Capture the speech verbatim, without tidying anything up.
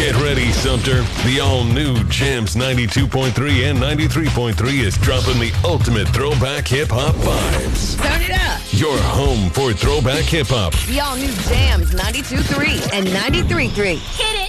Get ready, Sumter. The all-new Jams ninety-two point three and ninety-three point three is dropping the ultimate throwback hip-hop vibes. Turn it up. Your home for throwback hip-hop. The all-new Jams ninety-two point three and ninety-three point three. Hit it.